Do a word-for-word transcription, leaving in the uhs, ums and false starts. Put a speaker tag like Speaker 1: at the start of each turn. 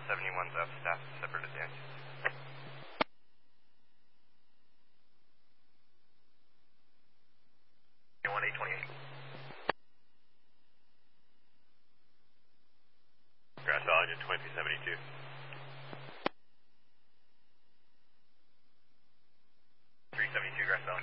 Speaker 1: seventy-one's up, staff separate advance. one eight twenty-eight.
Speaker 2: Grass Valley, twenty-two seventy-two.